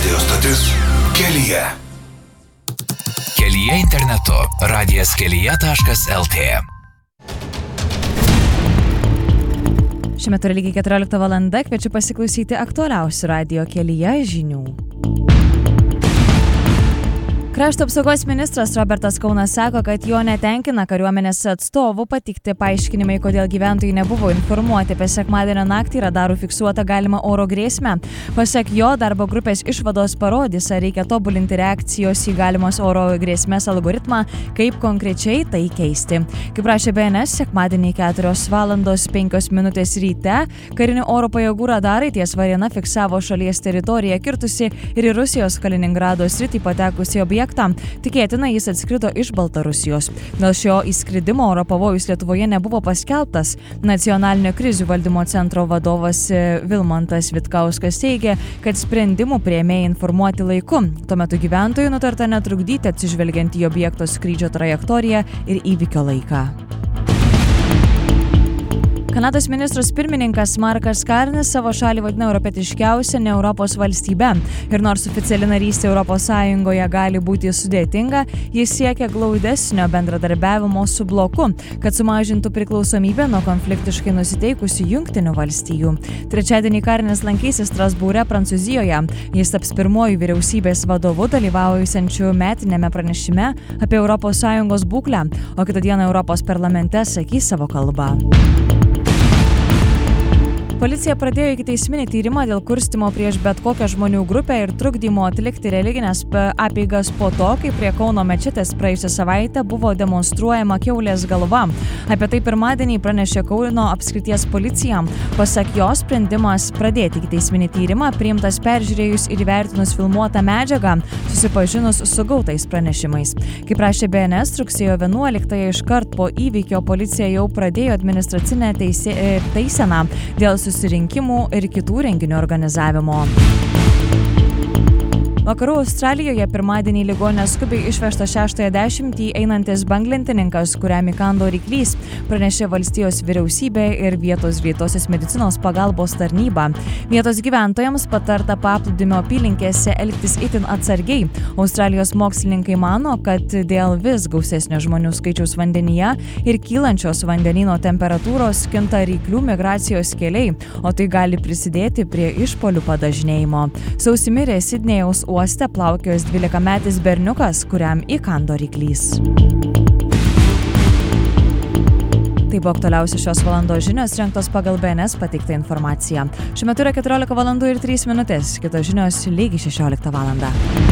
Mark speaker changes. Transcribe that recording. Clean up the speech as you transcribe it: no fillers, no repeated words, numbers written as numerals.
Speaker 1: Radio stotis Kelyje.
Speaker 2: Kelyje internetu radijas.kelyje.lt.
Speaker 3: Šiuo metu lygiai 14 valanda, kviečiu pasiklausyti aktualiausių Radio Kelyje žinių. Krašto apsaugos ministras Robertas Kaunas sako, kad jo netenkina kariuomenės atstovų pateikti paaiškinimai, kodėl gyventojai nebuvo informuoti apie sekmadienio naktį radarų fiksuotą galimą oro grėsmę. Pasak jo, darbo grupės išvados parodys, ar reikia tobulinti reakcijos į galimos oro grėsmės algoritmą, kaip konkrečiai tai keisti. Kaip rašė BNS, sekmadienį 4:05 ryte karinių oro pajėgų radarai ties Varėna fiksavo šalies teritoriją kirtusi ir į Rusijos Kaliningrado sritį patekusi objektą. Tikėtina, jis atskrido iš Baltarusijos. Dėl šio įskridimo oro pavojus Lietuvoje nebuvo paskelbtas. Nacionalinio krizių valdymo centro vadovas Vilmantas Vitkauskas teigia, kad sprendimų priėmėjai informuoti laiku. Tuo metu gyventojų nutarta netrukdyti atsižvelgiant į objekto skrydžio trajektoriją ir įvykio laiką. Kanados ministras pirmininkas Markas Karnis savo šalį vadina europietiškiausia ne Europos valstybe. Ir nors oficiali narystė Europos Sąjungoje gali būti sudėtinga, jis siekia glaudesnio bendradarbiavimo su bloku, kad sumažintų priklausomybę nuo konfliktiškai nusiteikusių Jungtinių valstijų. Trečiadienį Karnis lankysis Strasbūre, Prancūzijoje. Jis taps pirmuoju vyriausybės vadovu dalyvaujančiu metinėme pranešime apie Europos Sąjungos būklę, o kitą dieną Europos parlamente sakys savo kalbą. Policija pradėjo ikiteisminį tyrimą dėl kurstymo prieš bet kokią žmonių grupę ir trukdymo atlikti religinės apeigas po to, kai prie Kauno mečetės praėjusią savaitę buvo demonstruojama kiaulės galva. Apie tai pirmadienį pranešė Kauno apskrities policija. Pasak jos, sprendimas pradėti ikiteisminį tyrimą priimtas peržiūrėjus ir įvertinus filmuotą medžiagą, susipažinus su gautais pranešimais. Kaip rašė BNS, rugsėjo 11 iškart po įvykio policija jau pradėjo administracinę teiseną dėl susirinkimų ir kitų renginių organizavimo. Vakarų Australijoje pirmadienį ligoninę skubiai išvežtas 60 einantis banglentininkas, kuriam įkando ryklys, pranešė valstijos vyriausybė ir vietos greitosios medicinos pagalbos tarnyba. Vietos gyventojams patarta paplūdimio apylinkėse elgtis itin atsargiai. Australijos mokslininkai mano, kad dėl vis gausesnio žmonių skaičiaus vandenyje ir kylančios vandenyno temperatūros kinta ryklių migracijos keliai, o tai gali prisidėti prie išpuolių padažnėjimo. Sausį mirė Sidnėjaus uoste plaukiojęs 12-metis berniukas, kuriam įkando ryklys. Tai buvo aktualiausios šios valandos žinios, rengtos pagal BNS pateiktą informaciją. Šiuo metu yra 14 valandų ir 3 minutės, kitos žinios lygiai 16 valandą.